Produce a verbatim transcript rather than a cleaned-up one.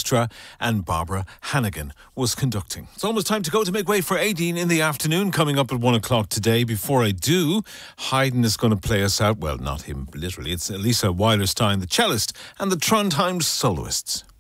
Orchestra, and Barbara Hannigan was conducting. It's almost time to go to make way for Aideen in the afternoon, coming up at one o'clock today. Before I do, Haydn is going to play us out. Well, not him, literally. It's Lisa Weilerstein, the cellist, and the Trondheim Soloists.